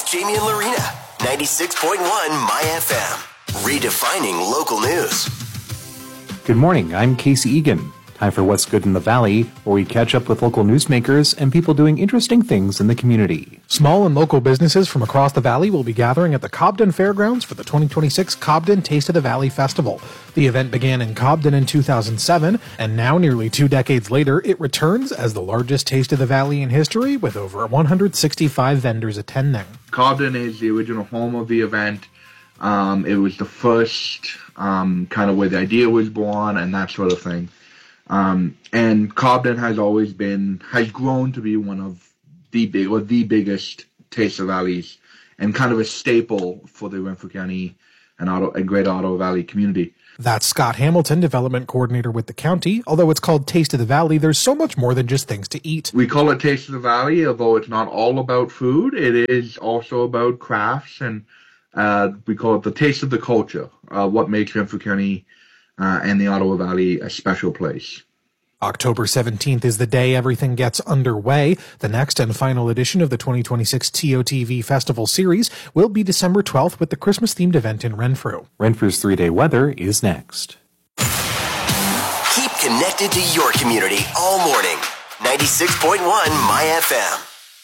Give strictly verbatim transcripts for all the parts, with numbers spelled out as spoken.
Jamie and Lorena. ninety-six point one My F M. Redefining local news. Good morning, I'm Casey Egan. Time for What's Good in the Valley, where we catch up with local newsmakers and people doing interesting things in the community. Small and local businesses from across the valley will be gathering at the Cobden Fairgrounds for the twenty twenty-six Cobden Taste of the Valley Festival. The event began in Cobden in two thousand seven, and now nearly two decades later, it returns as the largest Taste of the Valley in history, with over one hundred sixty-five vendors attending. Cobden is the original home of the event. Um, it was the first um, kind of where the idea was born and that sort of thing. Um, and Cobden has always been, has grown to be one of the big, or the biggest Taste of Valleys, and kind of a staple for the Renfrew County and Otto, and Greater Ottawa Valley community. That's Scott Hamilton, development coordinator with the county. Although it's called Taste of the Valley, there's so much more than just things to eat. We call it Taste of the Valley, although it's not all about food. It is also about crafts, and uh, we call it the Taste of the Culture, uh, what makes Renfrew County Uh, and the Ottawa Valley a special place. October seventeenth is the day everything gets underway. The next and final edition of the twenty twenty-six T O T V Festival Series will be December twelfth with the Christmas-themed event in Renfrew. Renfrew's three-day weather is next. Keep connected to your community all morning. ninety-six point one My F M.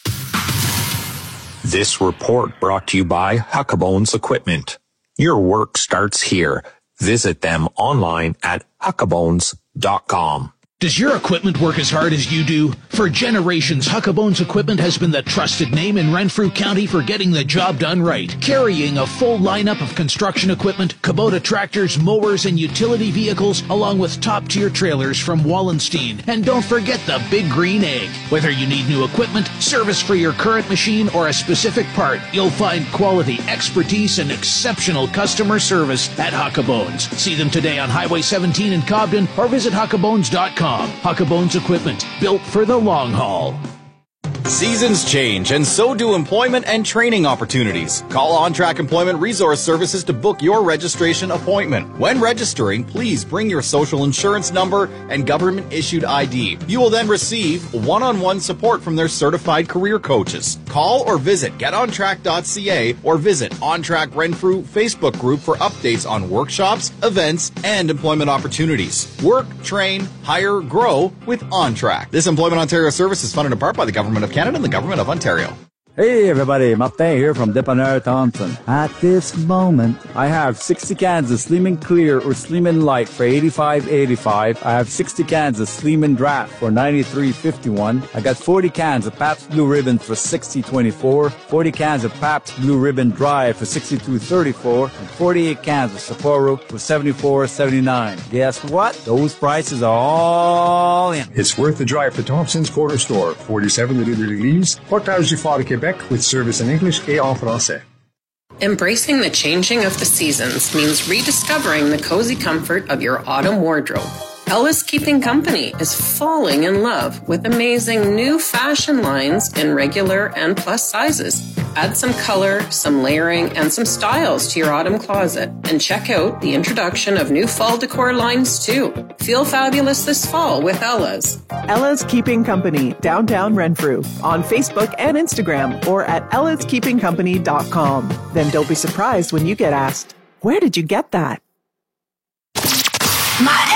This report brought to you by Huckabones Equipment. Your work starts here. Visit them online at huckabones dot com. Does your equipment work as hard as you do? For generations, Huckabones Equipment has been the trusted name in Renfrew County for getting the job done right. Carrying a full lineup of construction equipment, Kubota tractors, mowers, and utility vehicles, along with top-tier trailers from Wallenstein. And don't forget the Big Green Egg. Whether you need new equipment, service for your current machine, or a specific part, you'll find quality, expertise, and exceptional customer service at Huckabones. See them today on Highway seventeen in Cobden or visit huckabones dot com. Huckabones Equipment, built for the long haul. Seasons change, and so do employment and training opportunities. Call OnTrack Employment Resource Services to book your registration appointment. When registering, please bring your social insurance number and government-issued I D. You will then receive one-on-one support from their certified career coaches. Call or visit get on track dot c a or visit OnTrack Renfrew Facebook group for updates on workshops, events, and employment opportunities. Work, train, hire, grow with OnTrack. This Employment Ontario service is funded in part by the Government of Canada and the Government of Ontario. Hey everybody, Martin here from Dépanneur Thompson. At this moment, I have sixty cans of Slim and Clear or Slim and Light for eighty-five eighty-five. I have sixty cans of Slim and Draft for ninety-three fifty-one. I got forty cans of Pabst Blue Ribbon for sixty twenty-four. forty cans of Pabst Blue Ribbon Dry for sixty-two thirty-four. And forty-eight cans of Sapporo for seventy-four seventy-nine. Guess what? Those prices are all in. It's worth the drive to Thompson's Corner Store, forty-seven Rue de l'Église, Portage du Fort de Québec, with service in English et en français. Embracing the changing of the seasons means rediscovering the cozy comfort of your autumn wardrobe. Ella's Keeping Company is falling in love with amazing new fashion lines in regular and plus sizes. Add some color, some layering, and some styles to your autumn closet, and check out the introduction of new fall decor lines too. Feel fabulous this fall with Ella's. Ella's Keeping Company, downtown Renfrew, on Facebook and Instagram, or at ellas keeping company dot com. Then don't be surprised when you get asked, where did you get that? My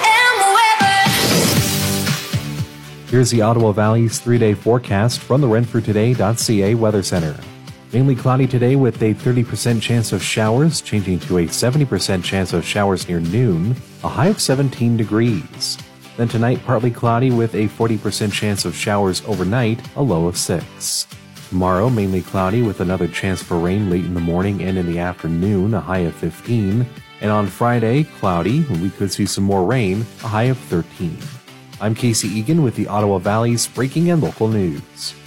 Here's the Ottawa Valley's three-day forecast from the renfrew today dot c a Weather Center. Mainly cloudy today with a thirty percent chance of showers, changing to a seventy percent chance of showers near noon, a high of seventeen degrees. Then tonight, partly cloudy with a forty percent chance of showers overnight, a low of six. Tomorrow, mainly cloudy with another chance for rain late in the morning and in the afternoon, a high of fifteen. And on Friday, cloudy, we could see some more rain, a high of thirteen. I'm Casey Egan with the Ottawa Valley's breaking and local news.